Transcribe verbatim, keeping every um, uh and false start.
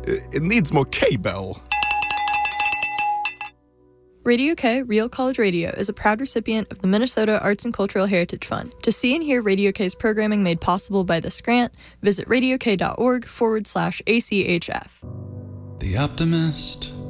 It, it needs more K-Bell. Radio K, Real College Radio, is a proud recipient of the Minnesota Arts and Cultural Heritage Fund. To see and hear Radio K's programming made possible by this grant, visit radiok.org forward slash ACHF. The optimist